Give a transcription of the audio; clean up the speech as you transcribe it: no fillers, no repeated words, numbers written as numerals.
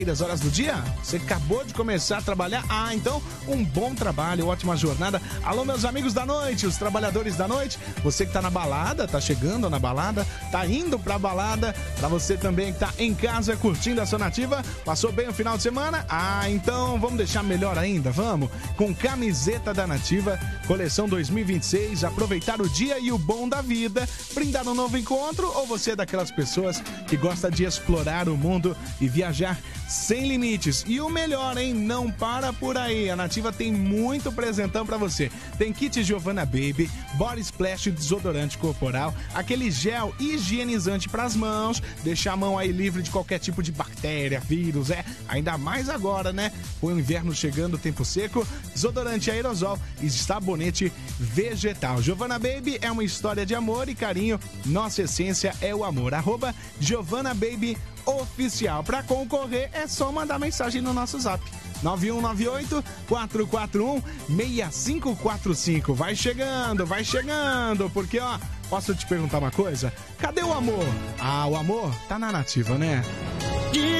das horas do dia? Você acabou de começar a trabalhar? Ah, então um bom trabalho, ótima jornada. Alô, meus amigos da noite, os trabalhadores da noite, você que tá na balada, tá chegando na balada, tá indo pra balada, pra você também que tá em casa curtindo a sua Nativa, passou bem o final de semana? Ah, então vamos deixar melhor ainda, vamos? Com camiseta da Nativa, coleção 2026, aproveitar o dia e o bom da vida, brindar um novo encontro, ou você é daquelas pessoas que gosta de explorar o mundo e viajar sem limites. E o melhor, hein? Não para por aí. A Nativa tem muito presentão pra você. Tem kit Giovanna Baby, Body Splash desodorante corporal, aquele gel higienizante pras mãos, deixar a mão aí livre de qualquer tipo de bactéria, vírus, ainda mais agora, né? Com o inverno chegando, tempo seco, desodorante aerosol e sabonete vegetal. Giovanna Baby é uma história de amor e carinho. Nossa essência é o amor. @Giovanna Baby Oficial. Para concorrer é só mandar mensagem no nosso zap 9198-441-6545. Vai chegando, porque ó, posso te perguntar uma coisa? Cadê o amor? Ah, o amor tá na Nativa, né?